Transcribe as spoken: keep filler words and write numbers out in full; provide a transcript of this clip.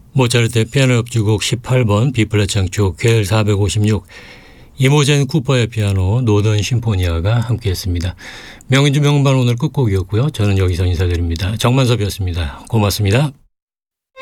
모차르트의 피아노 협주곡 십팔 번 B플랫 장조 퀘일 사백오십육, 이모젠 쿠퍼의 피아노 노던 심포니아가 함께했습니다. 명인주 명반 오늘 끝곡이었고요. 저는 여기서 인사드립니다. 정만섭이었습니다. 고맙습니다.